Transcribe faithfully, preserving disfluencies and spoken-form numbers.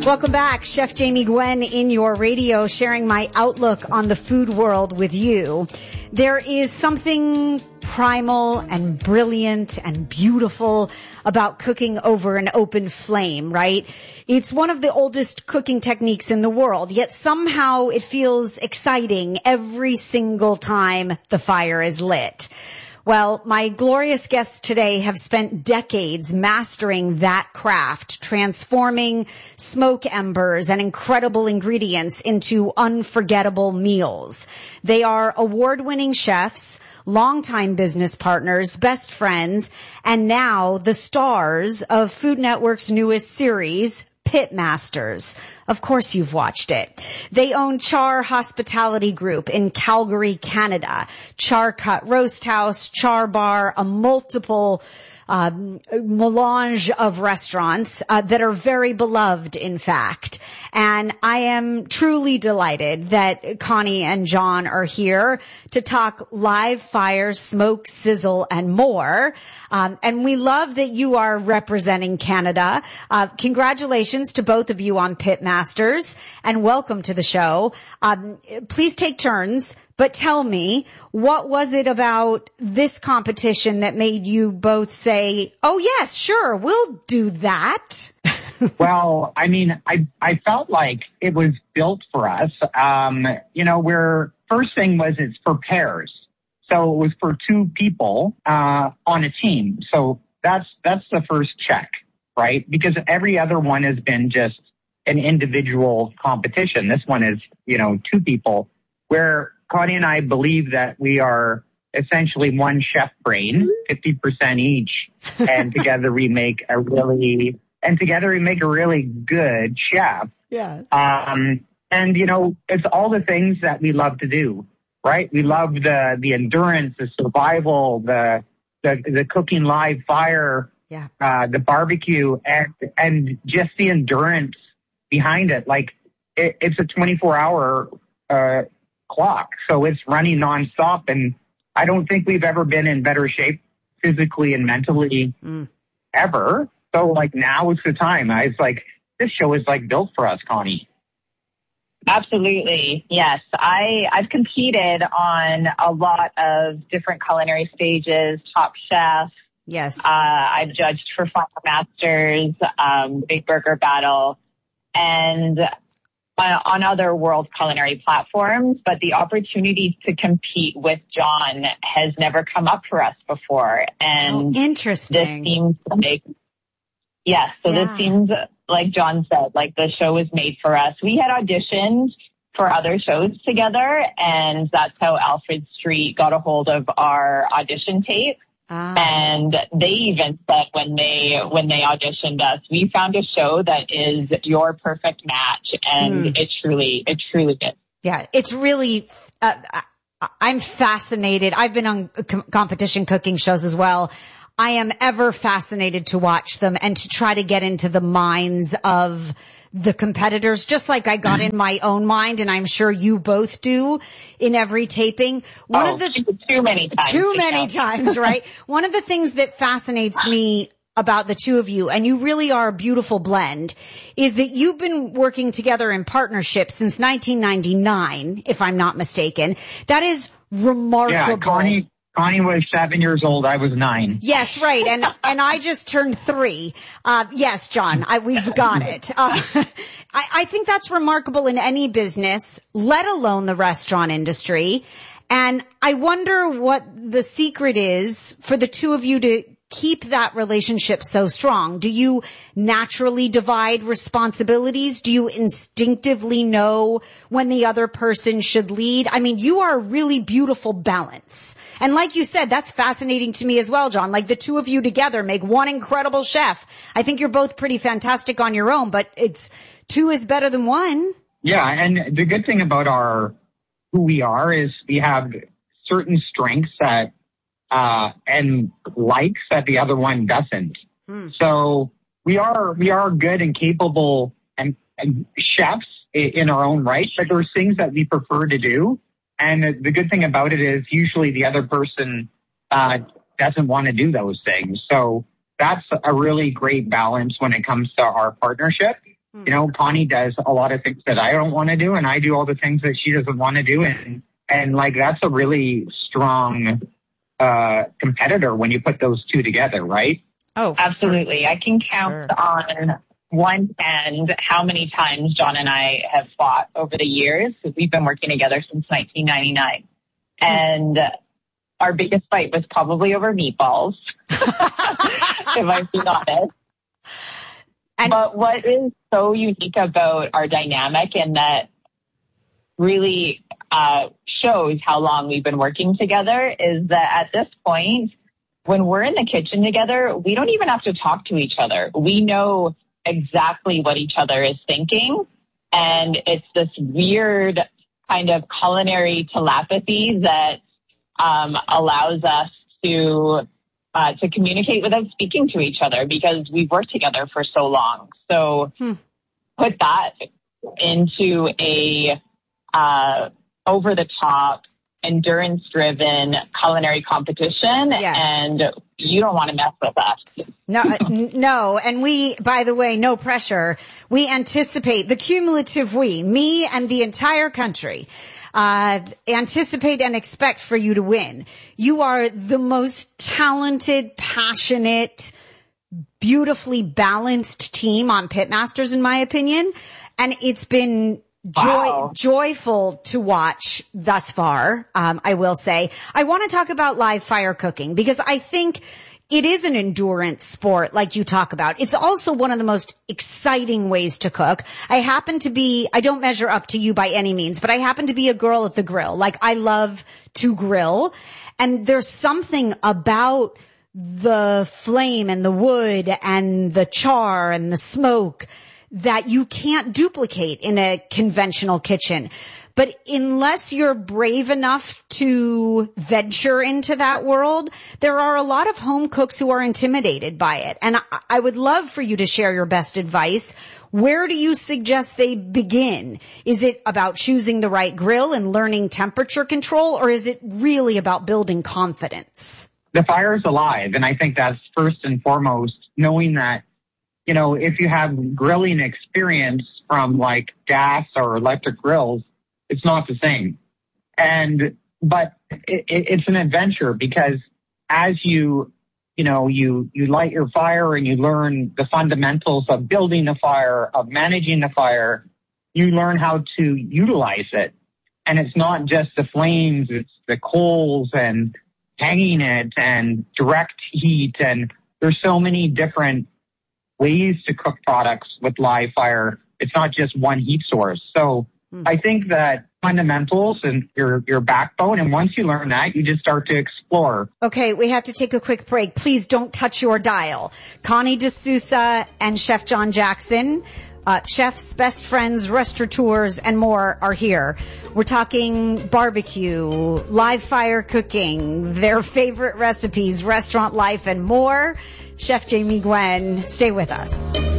Welcome back. Chef Jamie Gwen in your radio, sharing my outlook on the food world with you. There is something primal and brilliant and beautiful about cooking over an open flame, right? It's one of the oldest cooking techniques in the world, yet somehow it feels exciting every single time the fire is lit. Well, my glorious guests today have spent decades mastering that craft, transforming smoke embers and incredible ingredients into unforgettable meals. They are award-winning chefs, longtime business partners, best friends, and now the stars of Food Network's newest series, Pitmasters. Of course you've watched it. They own Char Hospitality Group in Calgary, Canada, Char Cut Roast House, Char Bar, a multiple um, melange of restaurants uh, that are very beloved, in fact. And I am truly delighted that Connie and John are here to talk live fire, smoke, sizzle, and more. Um, and we love that you are representing Canada. Uh, congratulations to both of you on Pitmasters, and welcome to the show. Um, please take turns, but tell me, what was it about this competition that made you both say, oh yes, sure, we'll do that? Well, I mean, I I felt like it was built for us. Um, you know, we're, first thing was it's for pairs. So it was for two people uh on a team. So that's that's the first check, right? Because every other one has been just an individual competition. This one is, you know, two people, where Connie and I believe that we are essentially one chef brain, fifty percent each, and together we make a really and together we make a really good chef. Yeah. Um and you know, it's all the things that we love to do. Right? We love the, the endurance, the survival, the, the, the cooking live fire, yeah. uh, the barbecue, and, and just the endurance behind it. Like it, it's a twenty-four hour, uh, clock. So it's running nonstop. And I don't think we've ever been in better shape physically and mentally mm. ever. So like now is the time. I was like, this show is like built for us, Connie. Absolutely. Yes. I, I've competed on a lot of different culinary stages, Top Chef. Yes. Uh, I've judged for Fire Masters, um, Big Burger Battle, and uh, on other world culinary platforms. But the opportunity to compete with John has never come up for us before. And oh, interesting. This seems like, yes. So yeah. This seems like John said, like the show was made for us. We had auditioned for other shows together, and that's how Alfred Street got a hold of our audition tape. Ah. And they even said when they when they auditioned us, we found a show that is your perfect match, and mm. it truly it truly is. Yeah, it's really. Uh, I'm fascinated. I've been on com- competition cooking shows as well. I am ever fascinated to watch them and to try to get into the minds of the competitors, just like I got in my own mind, and I'm sure you both do in every taping. One oh, of the too many times. Too many times, right? One of the things that fascinates me about the two of you, and you really are a beautiful blend, is that you've been working together in partnership since nineteen ninety-nine, if I'm not mistaken. That is remarkable. Yeah, Connie. Connie was seven years old. I was nine. Yes, right. And, and I just turned three. Uh, yes, John, I, we've got it. Uh, I, I think that's remarkable in any business, let alone the restaurant industry. And I wonder what the secret is for the two of you to keep that relationship so strong. Do you naturally divide responsibilities? Do you instinctively know when the other person should lead? I mean, you are a really beautiful balance. And like you said, that's fascinating to me as well, John. Like the two of you together make one incredible chef. I think you're both pretty fantastic on your own, but it's two is better than one. Yeah. And the good thing about our, who we are is we have certain strengths that Uh, and likes that the other one doesn't. Hmm. So we are, we are good and capable and, and chefs in, in our own right, but there's things that we prefer to do. And the, the good thing about it is usually the other person, uh, doesn't want to do those things. So that's a really great balance when it comes to our partnership. You know, Connie does a lot of things that I don't want to do, and I do all the things that she doesn't want to do. And, and like, that's a really strong uh, competitor when you put those two together, right? Oh, absolutely. Sure. I can count sure. on one hand how many times John and I have fought over the years, because we've been working together since nineteen ninety-nine. And our biggest fight was probably over meatballs, if I'm being honest. And but what is so unique about our dynamic, and that really uh, shows how long we've been working together, is that at this point, when we're in the kitchen together, we don't even have to talk to each other. We know exactly what each other is thinking. And it's this weird kind of culinary telepathy that um, allows us to uh, to communicate without speaking to each other, because we've worked together for so long. So hmm. put that into a uh, over-the-top, endurance-driven culinary competition, yes. and you don't want to mess with that. No, no. And we, by the way, no pressure. We anticipate, the cumulative we, me and the entire country, uh, anticipate and expect for you to win. You are the most talented, passionate, beautifully balanced team on Pitmasters, in my opinion. And it's been Joy, wow. joyful to watch thus far, um, I will say. I want to talk about live fire cooking, because I think it is an endurance sport like you talk about. It's also one of the most exciting ways to cook. I happen to be, I don't measure up to you by any means, but I happen to be a girl at the grill. Like, I love to grill, and there's something about the flame and the wood and the char and the smoke that you can't duplicate in a conventional kitchen. But unless you're brave enough to venture into that world, there are a lot of home cooks who are intimidated by it. And I, I would love for you to share your best advice. Where do you suggest they begin? Is it about choosing the right grill and learning temperature control, or is it really about building confidence? The fire is alive, and I think that's first and foremost, knowing that, you know, if you have grilling experience from like gas or electric grills, it's not the same. And, but it, it's an adventure, because as you, you know, you, you light your fire and you learn the fundamentals of building a fire, of managing the fire, you learn how to utilize it. And it's not just the flames, it's the coals and hanging it and direct heat. And there's so many different ways to cook products with live fire. It's not just one heat source. So mm. I think that fundamentals and your, your backbone, and once you learn that, you just start to explore. Okay, we have to take a quick break. Please don't touch your dial. Connie D'Souza and Chef John Jackson, uh, chefs, best friends, restaurateurs, and more are here. We're talking barbecue, live fire cooking, their favorite recipes, restaurant life, and more. Chef Jamie Gwen, stay with us.